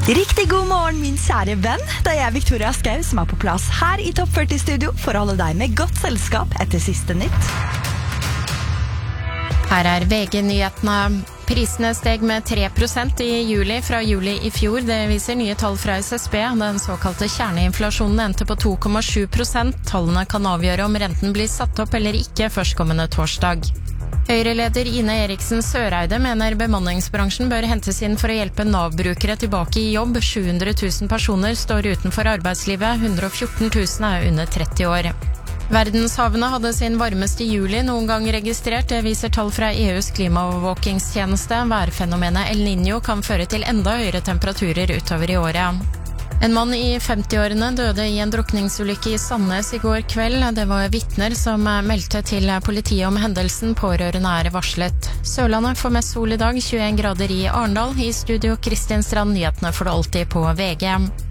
Riktig god morgen, min kjære venn. Det er jeg, Victoria Skau, som er på plass her i Topp 40-studio for å holde deg med godt selskap etter siste nytt. Her er VG-nyhetene. Prisene steg med 3% i juli fra juli i fjor. Det viser nye tall fra SSB. Den såkalte kjerneinflasjonen endte på 2,7%. Tallene kan avgjøre om renten blir satt opp eller ikke førstkommende torsdag. Høyre-leder Ine Eriksen Søreide mener bemanningsbransjen bør hentes inn for å hjelpe Nav-brukere tilbake i jobb. 700 000 personer står utenfor arbeidslivet, 114 000 er under 30 år. Verdenshavene hadde sin varmeste juli noen gang registrert. Det viser tall fra EUs klimaovervåkingstjeneste. Værfenomenet El Niño kan føre til enda høyere temperaturer utover i året. En mann i 50-årene døde i en drukningsulykke i Sandnes i går kveld. Det var vitner som meldte til politiet om hendelsen. Pårørende er varslet. Sørlandet får mest sol i dag, 21 grader i Arendal. I studio Kristin Strand, nyhetene får du alltid på VG.